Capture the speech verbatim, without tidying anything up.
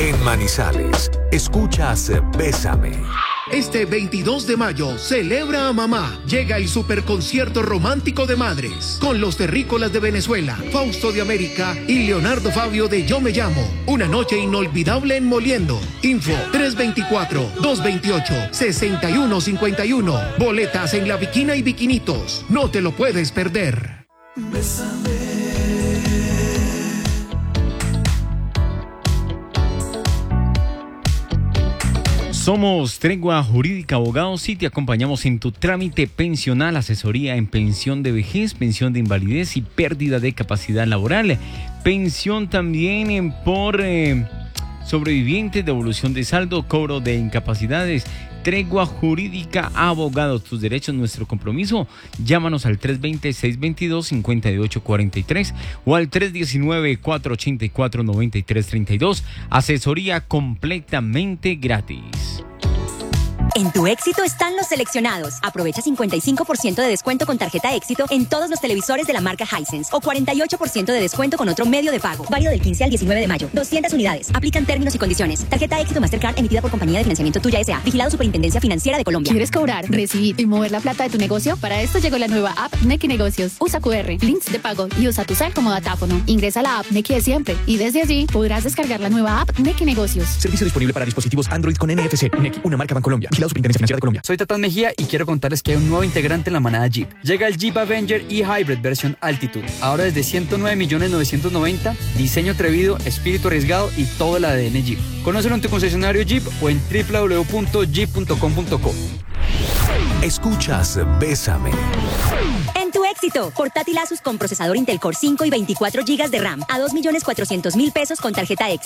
En Manizales, escuchas Bésame. Este veintidós de mayo, celebra a mamá. Llega el superconcierto romántico de madres, con los terrícolas de Venezuela, Fausto de América y Leonardo Fabio de Yo Me Llamo. Una noche inolvidable en Moliendo. Info tres dos cuatro, dos dos ocho, seis uno cinco uno. Boletas en La Viquina y Viquinitos. No te lo puedes perder. Bésame. Somos Tregua Jurídica Abogados y te acompañamos en tu trámite pensional, asesoría en pensión de vejez, pensión de invalidez y pérdida de capacidad laboral, pensión también por eh, sobrevivientes, devolución de saldo, cobro de incapacidades. Tregua Jurídica Abogados, tus derechos, nuestro compromiso. Llámanos al tres dos cero, seis dos dos, cinco ocho cuatro tres o al tres uno nueve, cuatro ocho cuatro, nueve tres tres dos. Asesoría completamente gratis. En Tu Éxito están los seleccionados. Aprovecha cincuenta y cinco por ciento de descuento con tarjeta Éxito en todos los televisores de la marca Hisense o cuarenta y ocho por ciento de descuento con otro medio de pago. Válido del quince al diecinueve de mayo. doscientas unidades. Aplican términos y condiciones. Tarjeta Éxito Mastercard emitida por Compañía de Financiamiento Tuya S A. Vigilado Superintendencia Financiera de Colombia. ¿Quieres cobrar, recibir y mover la plata de tu negocio? Para esto llegó la nueva app Nequi Negocios. Usa cu erre, links de pago y usa tu cel como datáfono. Ingresa a la app Nequi de siempre y desde allí podrás descargar la nueva app Nequi Negocios. Servicio disponible para dispositivos Android con N F C. Nequi, una marca Bancolombia. Vigilado Superintendencia Financiera de Colombia. Soy Tatán Mejía y quiero contarles que hay un nuevo integrante en la manada Jeep. Llega el Jeep Avenger e-Hybrid versión Altitude. Ahora desde ciento nueve millones novecientos noventa, diseño atrevido, espíritu arriesgado y todo el A D N Jeep. Conócelo en tu concesionario Jeep o en doble u doble u doble u punto jeep punto com punto co. Escuchas Bésame. En Tu Éxito, portátil Asus con procesador Intel Core cinco y veinticuatro gigas de RAM a dos millones cuatrocientos mil pesos con tarjeta Éxito.